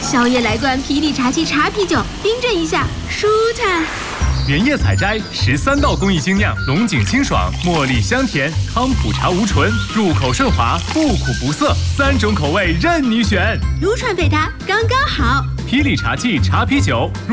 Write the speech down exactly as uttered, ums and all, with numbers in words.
宵夜来罐啤力茶气茶啤酒，冰镇一下，舒坦。 原叶采摘，十三道工艺精酿，龙井清爽，茉莉香甜，康普茶无醇，入口顺滑，不苦不涩，三种口味任你选。 撸串配它刚刚好。 啤力茶气茶啤酒。